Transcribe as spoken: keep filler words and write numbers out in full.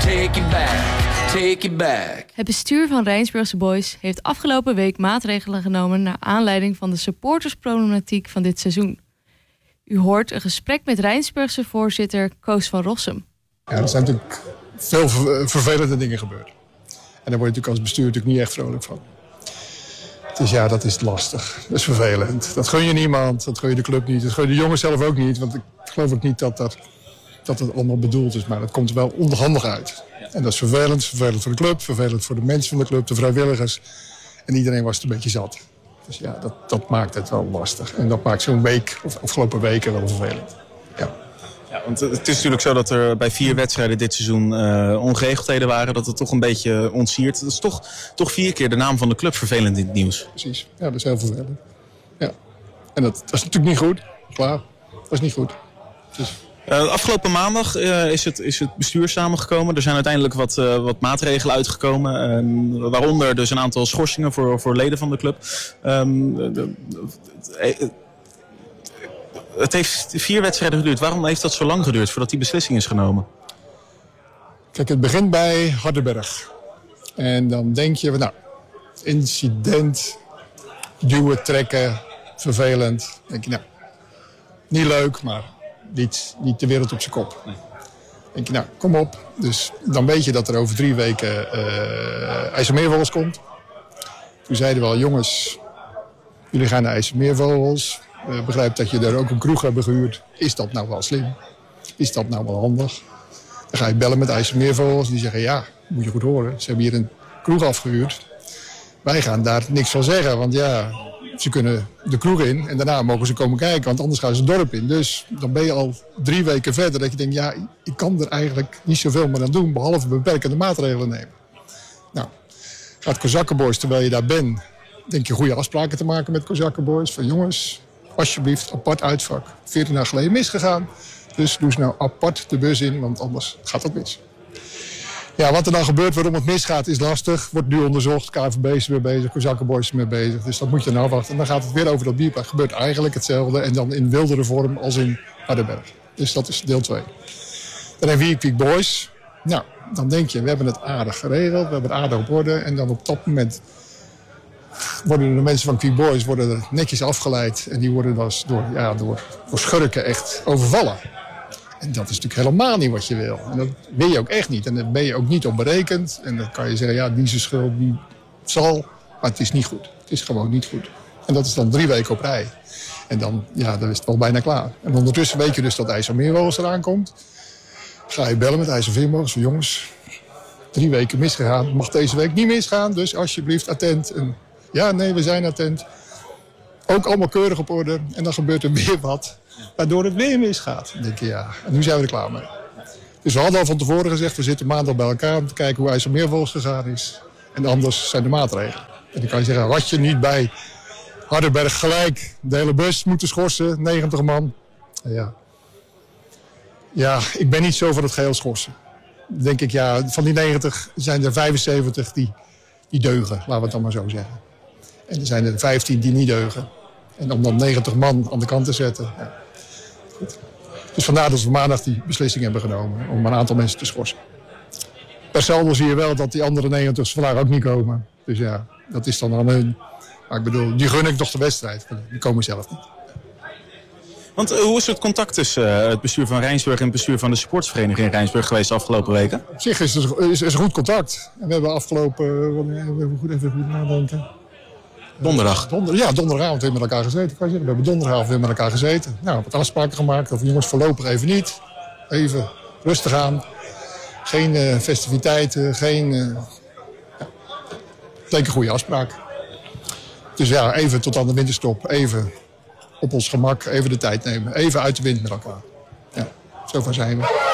take it back, take it back. Het bestuur van Rijnsburgse Boys heeft afgelopen week maatregelen genomen naar aanleiding van de supportersproblematiek van dit seizoen. U hoort een gesprek met Rijnsburgse voorzitter Koos van Rossum. Ja, er zijn natuurlijk veel vervelende dingen gebeurd. En daar word je natuurlijk als bestuur natuurlijk niet echt vrolijk van. Dus ja, dat is lastig. Dat is vervelend. Dat gun je niemand, dat gun je de club niet. Dat gun je de jongens zelf ook niet. Want ik geloof ook niet dat, dat, dat het allemaal bedoeld is. Maar het komt er wel onhandig uit. En dat is vervelend. Vervelend voor de club, vervelend voor de mensen van de club, de vrijwilligers. En iedereen was het een beetje zat. Dus ja, dat, dat maakt het wel lastig. En dat maakt zo'n week, of afgelopen weken, wel vervelend. Ja. Ja, want het is natuurlijk zo dat er bij vier wedstrijden dit seizoen uh, ongeregeldheden waren. Dat het toch een beetje ontsiert. Dat is toch, toch vier keer de naam van de club vervelend in het nieuws. Precies, ja, dat is heel vervelend. Ja. En dat, dat is natuurlijk niet goed. Klaar, dat is niet goed. Dus... Uh, afgelopen maandag uh, is, het, is het bestuur samengekomen. Er zijn uiteindelijk wat, uh, wat maatregelen uitgekomen. Uh, waaronder dus een aantal schorsingen voor, voor leden van de club. Um, de, de, de, Het heeft vier wedstrijden geduurd. Waarom heeft dat zo lang geduurd voordat die beslissing is genomen? Kijk, het begint bij Hardenberg. En dan denk je, nou, incident, duwen, trekken, vervelend. Dan denk je, nou, niet leuk, maar niet, niet de wereld op zijn kop. Nee. Dan denk je, nou, kom op. Dus dan weet je dat er over drie weken uh, IJsselmeervogels komt. Toen zeiden we al, jongens, jullie gaan naar IJsselmeervogels. Uh, begrijp dat je daar ook een kroeg hebben gehuurd. Is dat nou wel slim? Is dat nou wel handig? Dan ga je bellen met IJsselmeervogels. Die zeggen, ja, moet je goed horen. Ze hebben hier een kroeg afgehuurd. Wij gaan daar niks van zeggen. Want ja, ze kunnen de kroeg in. En daarna mogen ze komen kijken. Want anders gaan ze het dorp in. Dus dan ben je al drie weken verder. Dat je denkt, ja, ik kan er eigenlijk niet zoveel meer aan doen. Behalve beperkende maatregelen nemen. Nou, gaat Kozakkenboys, terwijl je daar bent. Denk je goede afspraken te maken met Kozakkenboys. Van jongens, alsjeblieft, apart uitvak. veertien jaar geleden misgegaan. Dus doe ze nou apart de bus in, want anders gaat dat mis. Ja, wat er dan gebeurt, waarom het misgaat, is lastig. Wordt nu onderzocht, K V B is er mee bezig, Kozakkenboys is er mee bezig. Dus dat moet je dan afwachten. En dan gaat het weer over dat bierpark. Gebeurt eigenlijk hetzelfde en dan in wildere vorm als in Hardenberg. Dus dat is deel twee. Dan hebben we Quick Boys. Nou, dan denk je, we hebben het aardig geregeld, we hebben het aardig op orde. En dan op dat moment worden de mensen van Quick Boys worden er netjes afgeleid. En die worden dus door, ja, door, door schurken echt overvallen. En dat is natuurlijk helemaal niet wat je wil. En dat wil je ook echt niet. En daar ben je ook niet op berekend. En dan kan je zeggen, ja, die is schuld, die zal. Maar het is niet goed. Het is gewoon niet goed. En dat is dan drie weken op rij. En dan, ja, dan is het wel bijna klaar. En ondertussen weet je dus dat IJsselmeervogels eraan komt. Ga je bellen met IJsselmeervogels van jongens, drie weken misgegaan. Mag deze week niet misgaan, dus alsjeblieft attent. En ja, nee, we zijn attent. Ook allemaal keurig op orde. En dan gebeurt er weer wat, waardoor het weer misgaat. Dan denk je, ja, en nu zijn we er klaar mee. Dus we hadden al van tevoren gezegd, we zitten maandag bij elkaar om te kijken hoe IJsselmeervogels gegaan is. En anders zijn de maatregelen. En dan kan je zeggen, had je niet bij Hardenberg gelijk de hele bus moeten schorsen, negentig man. Ja. Ja, ik ben niet zo van het geheel schorsen. Dan denk ik, ja, van die negentig zijn er vijfenzeventig die, die deugen, laten we het dan maar zo zeggen. En er zijn er vijftien die niet deugen. En om dan negentig man aan de kant te zetten. Ja. Goed. Dus vandaar dat we maandag die beslissing hebben genomen om een aantal mensen te schorsen. Per saldo zie je wel dat die andere negentig vandaag ook niet komen. Dus ja, dat is dan aan hun. Maar ik bedoel, die gun ik toch de wedstrijd. Die komen zelf niet. Want uh, hoe is het contact tussen uh, het bestuur van Rijnsburg en het bestuur van de sportsvereniging in Rijnsburg geweest de afgelopen weken? Op zich is er is, is goed contact. En we hebben afgelopen, uh, we hebben goed even goed nadenken. Donderdag? Donder, ja, donderdagavond weer met elkaar gezeten. Kan je zeggen. We hebben donderdagavond weer met elkaar gezeten. Nou, wat afspraken gemaakt. Of jongens, voorlopig even niet. Even rustig aan. Geen uh, festiviteiten, geen... Uh, ja, leek een goede afspraak. Dus ja, even tot aan de winterstop. Even op ons gemak, even de tijd nemen. Even uit de wind met elkaar. Ja, zover zijn we.